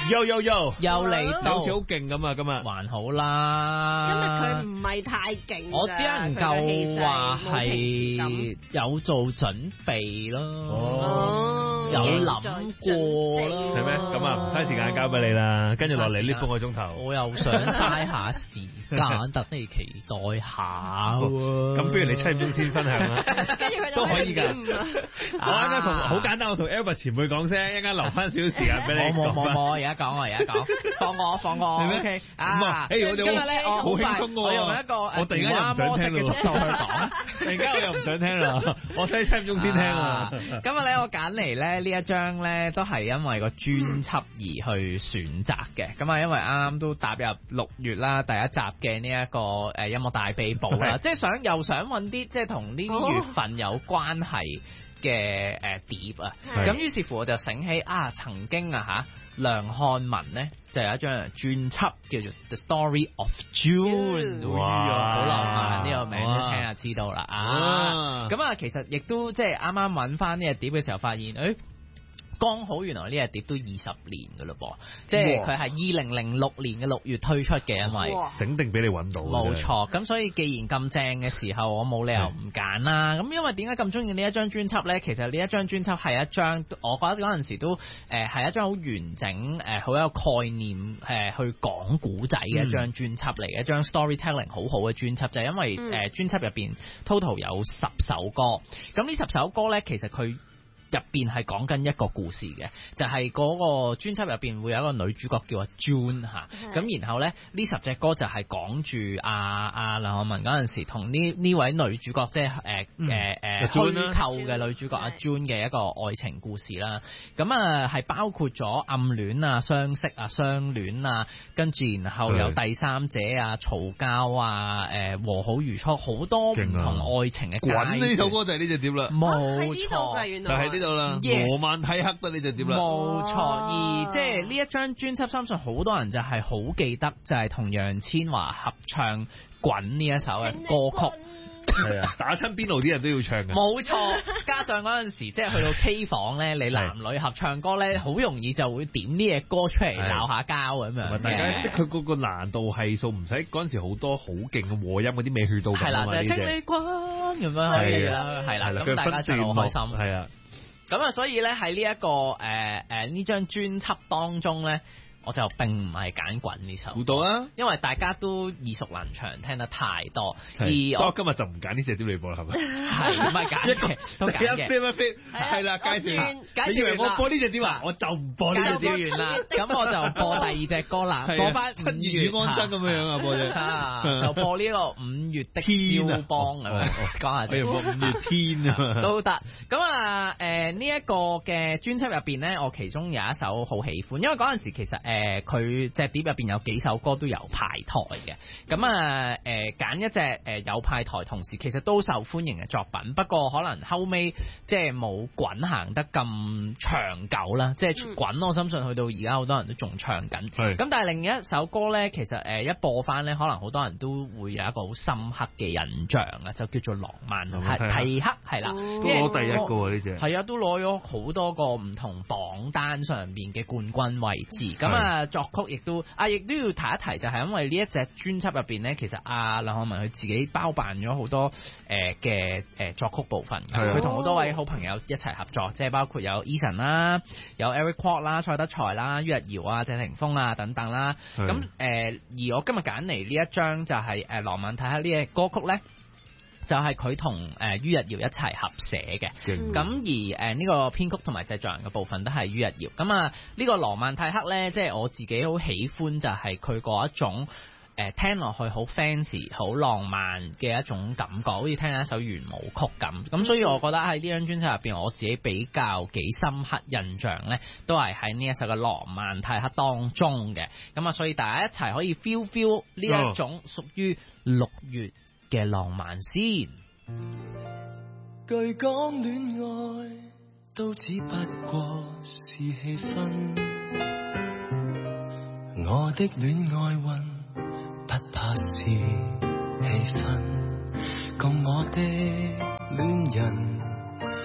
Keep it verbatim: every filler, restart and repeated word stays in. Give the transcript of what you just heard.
又又又又嚟到， 好似好勁咁啊！今日還好啦， 因為佢唔係太勁， 我只能夠話係有做準備咯， 哦， 有諗過咯， 係咩？咁啊，唔嘥時間交俾你啦，跟住落嚟呢半個鐘頭， 我又想嘥下時間，等你期待下喎。 咁不如你七點鐘先分享啦， 跟住佢都可以㗎。我啱啱同好簡單，我同 Albert 前輩講聲，一陣間留翻少少時間俾你講。 冇冇冇，我而家講，我而家講，放我放我。 係咩 ？OK 啊，誒我哋今日咧我好輕鬆喎， 我用一個我突然間又唔想聽嘅速度去講， 突然間我又唔想聽啦，我使七點鐘先聽啊。 今日咧我揀嚟咧呢一張咧都係因為個專輯而去選擇嘅，咁啊因為啱啱都踏入六月啦，第一集嘅呢一個誒音樂大秘寶啦，即係想又想揾啲即係同呢啲月份有關係嘅誒碟啊，咁於是乎我就醒起啊，曾經啊嚇梁漢文咧就有一張專輯叫做 The Story of June， 哇，好浪漫呢個名都聽下知道啦啊，咁啊其實亦都即係啱啱揾翻呢隻碟嘅時候發現，誒剛好原來呢隻碟都二十年㗎嘞噃，即係佢係二零零六年嘅六月推出嘅，因為整定俾你揾到。 冇錯，咁所以既然咁正嘅時候，我冇理由唔揀啦。咁因為點解咁中意呢一張專輯呢？其實呢一張專輯係一張，我覺得嗰陣時都誒係、呃、一張好完整誒好、呃、有概念誒、呃、去講古仔嘅一張專輯嚟嘅，嗯、一張 storytelling 好好嘅專輯，就係、是、因為誒、呃、專輯入邊 total 有十首歌，咁呢十首歌呢，其實佢入邊係講緊一個故事嘅，就係、是、嗰個專輯入邊會有一個女主角叫阿 June 嚇，咁然後咧呢十隻歌就係講住阿阿梁漢文嗰陣時同呢呢位女主角即係誒誒誒虛構嘅女主角阿 June 嘅一個愛情故事啦。咁啊係包括咗暗戀啊、相識啊、相戀啊，跟住然後有第三者啊、嘈交啊、誒和好如初，好多唔同愛情嘅。 滾呢首歌就係呢隻碟啦， 冇錯， 就係呢度啦，羅曼蒂克得呢隻碟啦， 冇錯。而即係呢一張專輯，相信好多人就係好記得，就係同楊千嬅合唱《滾》呢一首嘅歌曲。 係啊，打親邊爐啲人都要唱嘅。 冇錯，加上嗰陣時即係去到 K 房咧，你男女合唱歌咧，好容易就會點呢隻歌出嚟鬧下交咁樣。 大家即係佢嗰個難度係數唔使嗰陣時好多好勁嘅和音嗰啲未去到咁啊嘛。係啦，就係請你滾咁樣係啦，係啦，咁大家唱得好開心。係啊。咁啊，所以咧喺呢一個誒誒呢張專輯當中咧，我就並唔係揀滾呢首。估到啊，因為大家都耳熟能詳，聽得太多。而我今日就唔揀呢隻碟嚟播啦，係咪？係唔係揀嘅？都揀嘅。係啦，介紹。你以為我播呢隻碟啊？我就唔播呢隻碟完啦。咁我就播第二隻歌啦，播翻七月與安生咁樣樣啊，播嘅。就播呢個五月的肖邦咁樣。講下先。播五月天啊。都得。咁啊，誒呢一個嘅專輯入邊咧，我其中有一首好喜歡，因為嗰陣時其實誒。誒佢隻碟入邊有幾首歌都有派台嘅，咁啊誒揀一隻誒、呃、有派台，同時其實都受歡迎嘅作品，不過可能後尾即係冇滾行得咁長久啦，即係滾我相信去到而家好多人都仲唱緊，咁、嗯、但係另一首歌咧，其實誒、呃、一播翻咧，可能好多人都會有一個好深刻嘅印象啊，就叫做浪漫蒂克係啦，攞第一個呢隻係啊，都攞咗好多個唔同榜單上邊嘅冠軍位置，咁啊。啊，作曲亦都啊，亦都要提一提，就係因為呢一隻專輯入邊咧，其實阿梁漢文佢自己包辦咗好多誒嘅誒作曲部分，佢同好多位好朋友一齊合作，即係包括有 Eason 啦，有 Eric Kwok 啦、蔡德才啦、于日堯啊、謝霆鋒啊等等啦。咁誒、呃，而我今日揀嚟呢一張就係誒浪漫蒂克呢隻歌曲咧。就係佢同誒于日堯一齊合寫嘅，咁、嗯、而誒呢、呃這個編曲同埋製作人嘅部分都係于日堯。咁啊，呢、這個浪漫蒂克咧，即係我自己好喜歡，就係佢嗰一種誒、呃、聽落去好 fancy、好浪漫嘅一種感覺，好似聽一首圓舞曲咁。咁所以我覺得喺呢張專輯入邊，我自己比較幾深刻印象咧，都係喺呢一首嘅浪漫蒂克當中嘅。咁啊，所以大家一齊可以 feel feel 呢一種屬於六月嘅浪漫先。 據講戀愛都只不過是氣氛，我的戀愛運不怕是氣氛，共我的戀人